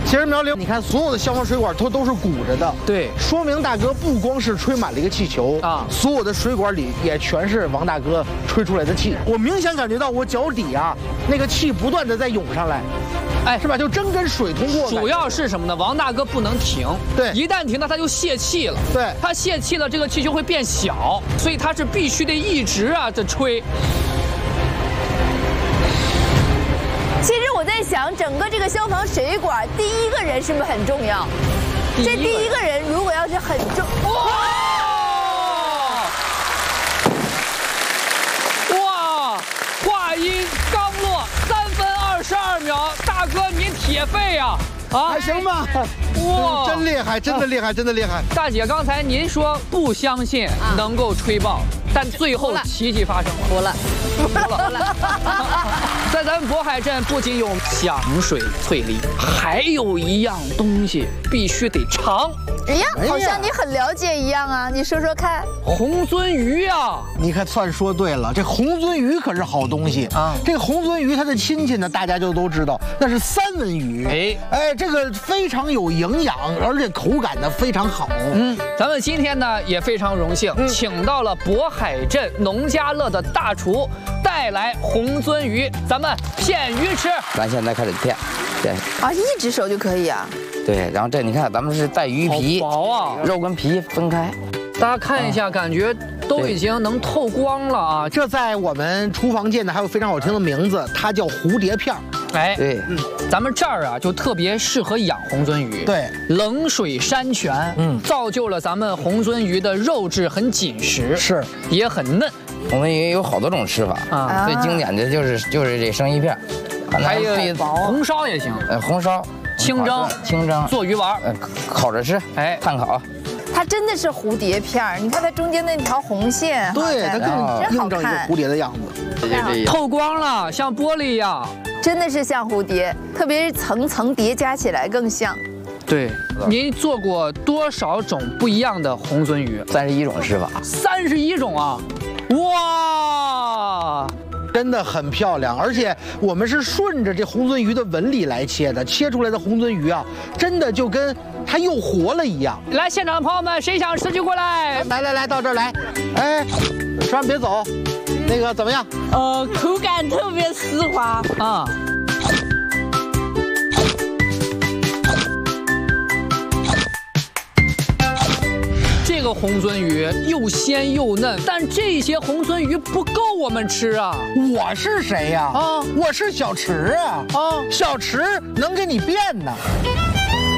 其实苗玲，你看所有的消防水管它都是鼓着的， 对， 说明大哥不光是吹满了一个气球啊，所有的水管里也全是王大哥吹出来的气。我明显感觉到我脚底啊那个气不断的在涌上来。 哎，是吧？就真跟水通过。 主要是什么呢？王大哥不能停， 对， 一旦停了他就泄气了， 对， 他泄气了，这个气球会变小，所以他是必须得一直啊在吹。 其实我在想，整个这个消防水管，第一个人是不是很重要？这第一个人如果要是很重， 哇，话音刚落，3分22秒，大哥你铁肺呀！啊， 还行吧？哇，真厉害，真的厉害，真的厉害！ 大姐，刚才您说不相信能够吹爆，但最后奇迹发生了， 服了。 在咱们渤海镇，不仅有响水翠梨，还有一样东西必须得尝。 哎呀，好像你很了解一样啊！你说说看。 红鳟鱼啊， 你可算说对了，这红鳟鱼可是好东西啊！这个红鳟鱼它的亲戚呢，大家就都知道，那是三文鱼。哎，这个非常有营养，而且口感呢非常好。 咱们今天呢也非常荣幸，请到了渤海镇农家乐的大厨带来红鳟鱼，咱们片鱼吃。 咱现在开始片，对。 啊，一只手就可以啊。 对，然后这你看，咱们是带鱼皮， 好薄啊， 肉跟皮分开。 大家看一下，感觉都已经能透光了啊！ 这在我们厨房界呢还有非常好听的名字，它叫蝴蝶片儿。 哎， 对， 咱们这儿啊就特别适合养红鳟鱼。 对， 冷水山泉，造就了咱们红鳟鱼的肉质很紧实， 是， 也很嫩。 红鳟鱼有好多种吃法啊，最经典的就是这生鱼片， 还有红烧也行， 红烧、 清蒸、做鱼丸， 烤着吃，哎，炭烤。 它真的是蝴蝶片儿，你看它中间那条红线， 对，它更真好映照一个蝴蝶的样子， 透光了，像玻璃一样， 真的是像蝴蝶，特别是层层叠加起来更像。 对，您做过多少种不一样的红鳟鱼 ？31种吃法。 31种啊！哇！ 真的很漂亮，而且我们是顺着这红鳟鱼的纹理来切的，切出来的红鳟鱼啊，真的就跟它又活了一样。 来，现场的朋友们，谁想吃就过来！ 来，到这儿来。哎，千万别走，那个怎么样？ 口感特别丝滑啊。 这个红鳟鱼又鲜又嫩，但这些红鳟鱼不够我们吃啊！ 我是谁呀？啊，我是小池啊！啊，小池能给你变呢。